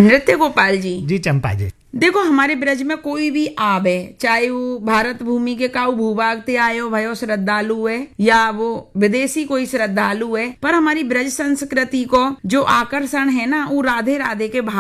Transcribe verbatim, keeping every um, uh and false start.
नृत्य गोपाल जी जी चंपा जी। देखो, हमारे ब्रज में कोई भी आवे, चाहे वो भारत भूमि के काउ भूभाग ते आयो भयो श्रद्धालु है या वो विदेशी कोई श्रद्धालु है, पर हमारी ब्रज संस्कृति को जो आकर्षण है ना, वो राधे राधे के भाव